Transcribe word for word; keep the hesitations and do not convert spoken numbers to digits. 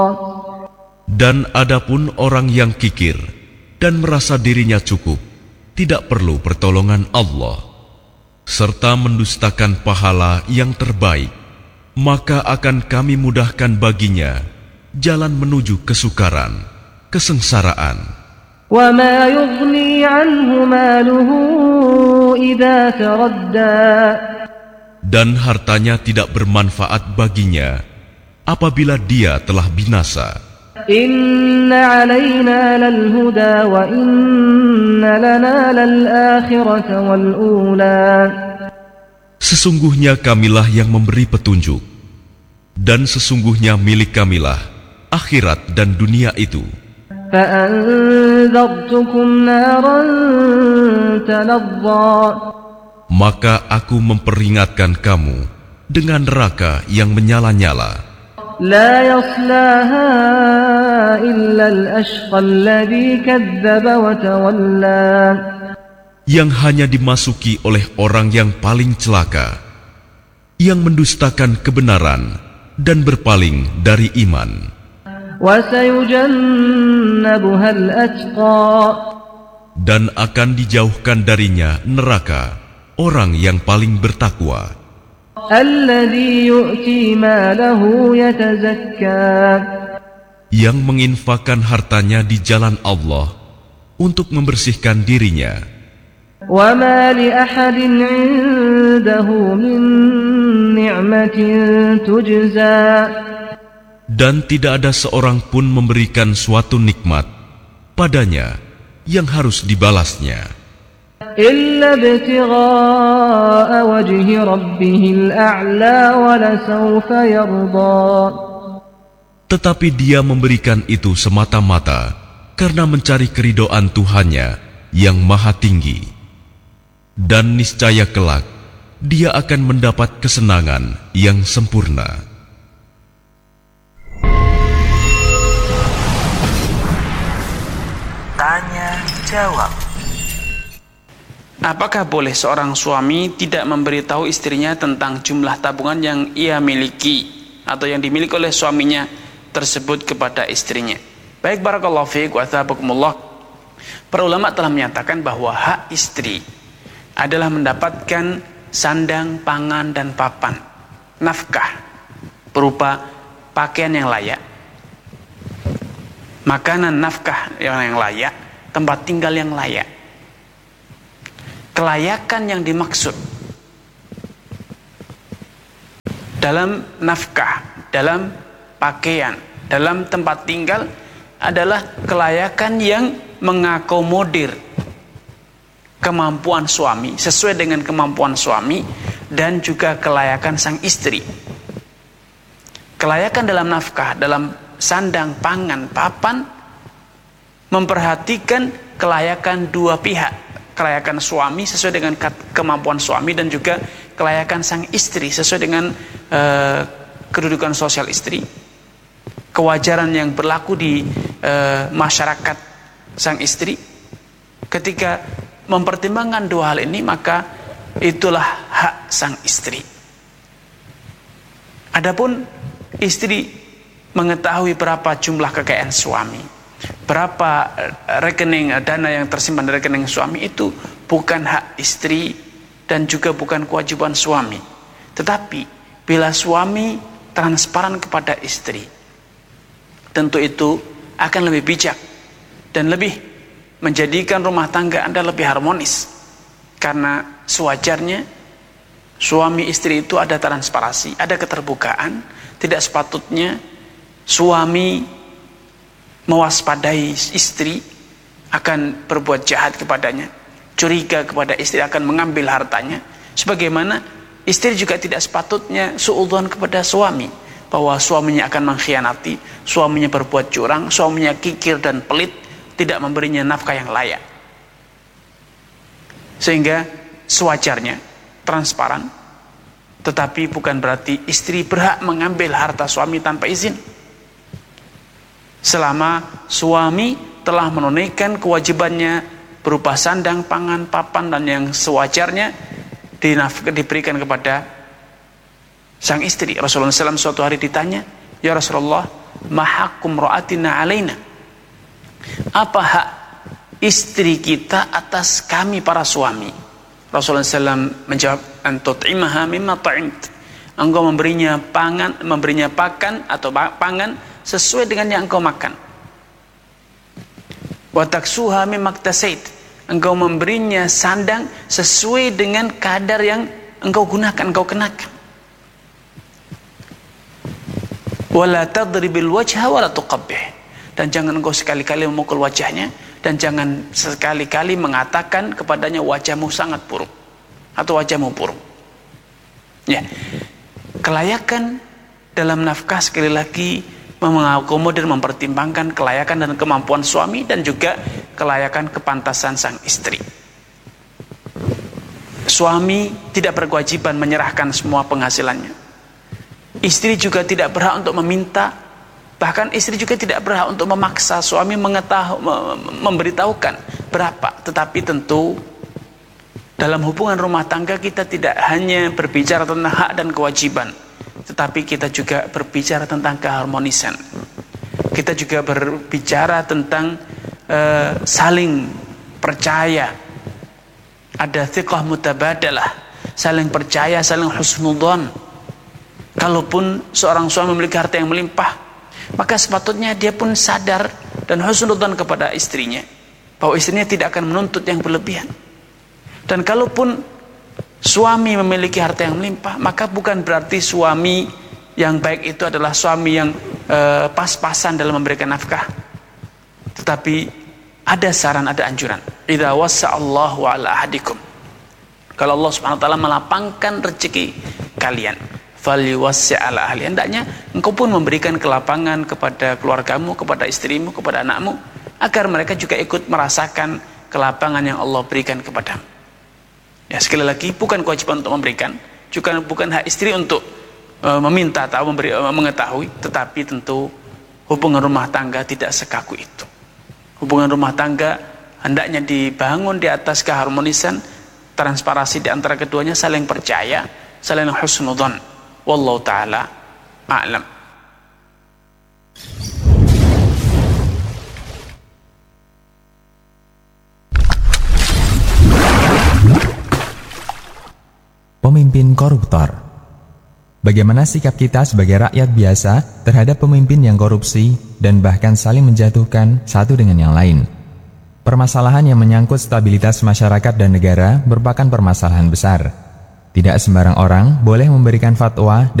Dan adapun orang yang kikir dan merasa dirinya cukup, tidak perlu pertolongan Allah, serta mendustakan pahala yang terbaik, maka akan kami mudahkan baginya jalan menuju kesukaran, kesengsaraan. وَمَا يُغْنِي عَنْهُ مَالُهُ إِذَا تَرَدَّى. Dan hartanya tidak bermanfaat baginya apabila dia telah binasa. Inna alaina lal huda wa inna lana lal akhirata wal ula. Sesungguhnya kamilah yang memberi petunjuk, dan sesungguhnya milik kamilah akhirat dan dunia itu. فَأَنذَرْتُكُمْ نَارًا تَلَظَّى. Maka aku memperingatkan kamu dengan neraka yang menyala-nyala. لا يصلاها إلا الأشقى الذي كذب وتولى. Yang hanya dimasuki oleh orang yang paling celaka, yang mendustakan kebenaran dan berpaling dari iman. وسيجنبها الأتقى. Dan akan dijauhkan darinya neraka orang yang paling bertakwa, الذي يؤتي ماله يتزكى. yang menginfakkan hartanya di jalan Allah untuk membersihkan dirinya. وما لأحد عنده من نعمة تجزى. Dan tidak ada seorang pun memberikan suatu nikmat padanya yang harus dibalasnya, إلا ابتغاء وجه ربه الأعلى ولسوف يرضى. tetapi dia memberikan itu semata-mata karena mencari keridhaan Tuhannya yang maha tinggi. Dan niscaya kelak dia akan mendapat kesenangan yang sempurna. Tanya jawab. Apakah boleh seorang suami tidak memberitahu istrinya tentang jumlah tabungan yang ia miliki atau yang dimiliki oleh suaminya tersebut kepada istrinya? Baik, barakallahu fiik wa athabakumullah. Para ulama telah menyatakan bahwa hak istri adalah mendapatkan sandang, pangan, dan papan, nafkah berupa pakaian yang layak, makanan nafkah yang layak, tempat tinggal yang layak. Kelayakan yang dimaksud dalam nafkah, dalam pakaian, dalam tempat tinggal adalah kelayakan yang mengakomodir kemampuan suami, sesuai dengan kemampuan suami, dan juga kelayakan sang istri. Kelayakan dalam nafkah, dalam sandang, pangan, papan, memperhatikan kelayakan dua pihak. Kelayakan suami sesuai dengan kemampuan suami, dan juga kelayakan sang istri sesuai dengan uh, kedudukan sosial istri, kewajaran yang berlaku di uh, masyarakat sang istri. Ketika mempertimbangkan dua hal ini, maka itulah hak sang istri. Adapun istri mengetahui berapa jumlah kekayaan suami, berapa rekening dana yang tersimpan di rekening suami, itu bukan hak istri dan juga bukan kewajiban suami. Tetapi bila suami transparan kepada istri, tentu itu akan lebih bijak dan lebih menjadikan rumah tangga Anda lebih harmonis. Karena sewajarnya suami istri itu ada transparansi, ada keterbukaan. Tidak sepatutnya suami mewaspadai istri akan berbuat jahat kepadanya, curiga kepada istri akan mengambil hartanya. Sebagaimana istri juga tidak sepatutnya suudzon kepada suami, bahwa suaminya akan mengkhianati, suaminya berbuat curang, suaminya kikir dan pelit, tidak memberinya nafkah yang layak. Sehingga sewajarnya transparan, tetapi bukan berarti istri berhak mengambil harta suami tanpa izin. Selama suami telah menunaikan kewajibannya berupa sandang, pangan, papan, dan yang sewajarnya dinafkah, diberikan kepada sang istri. Rasulullah shallallahu alaihi wasallam suatu hari ditanya, Ya Rasulullah, ma haqqum ra'atina alaina? Apa hak istri kita atas kami para suami? Rasulullah shallallahu alaihi wasallam menjawab, an tut'imaha mimma ta'imt. Engkau memberinya pangan, memberinya pakan atau pangan sesuai dengan yang engkau makan. Wa taksuha mimma iktasait. Engkau memberinya sandang sesuai dengan kadar yang engkau gunakan, engkau kenakan. Wala tadribil wajha wala tuqabbih. Dan jangan engkau sekali-kali memukul wajahnya, dan jangan sekali-kali mengatakan kepadanya wajahmu sangat buruk atau wajahmu buruk. Ya. Kelayakan dalam nafkah sekali lagi mengakomodir, mempertimbangkan kelayakan dan kemampuan suami dan juga kelayakan kepantasan sang istri. Suami tidak berkewajiban menyerahkan semua penghasilannya. Istri juga tidak berhak untuk meminta, bahkan istri juga tidak berhak untuk memaksa suami mengetahui, memberitahukan berapa. Tetapi tentu dalam hubungan rumah tangga kita tidak hanya berbicara tentang hak dan kewajiban, tetapi kita juga berbicara tentang keharmonisan. Kita juga berbicara tentang uh, saling percaya. Ada thiqah mutabadalah, saling percaya, saling husnudzon. Kalaupun seorang suami memiliki harta yang melimpah, maka sepatutnya dia pun sadar dan husnudzon kepada istrinya, bahwa istrinya tidak akan menuntut yang berlebihan. Dan kalaupun suami memiliki harta yang melimpah, maka bukan berarti suami yang baik itu adalah suami yang uh, pas-pasan dalam memberikan nafkah. Tetapi ada saran, ada anjuran. Idza wasa'allahu ala ahadikum. Kalau Allah Subhanahu wa taala melapangkan rezeki kalian, falyuwassi' ala ahli. Hendaknya engkau pun memberikan kelapangan kepada keluargamu, kepada istrimu, kepada anakmu, agar mereka juga ikut merasakan kelapangan yang Allah berikan kepadamu. Ya, sekali lagi, bukan kewajiban untuk memberikan, juga bukan hak istri untuk uh, meminta atau memberi, uh, mengetahui, tetapi tentu hubungan rumah tangga tidak sekaku itu. Hubungan rumah tangga hendaknya dibangun di atas keharmonisan, transparansi di antara keduanya, saling percaya, saling husnudzon. Wallahu taala a'lam. Pemimpin koruptor. Bagaimana sikap kita sebagai rakyat biasa terhadap pemimpin yang korupsi dan bahkan saling menjatuhkan satu dengan yang lain? Permasalahan yang menyangkut stabilitas masyarakat dan negara merupakan permasalahan besar. Tidak sembarang orang boleh memberikan fatwa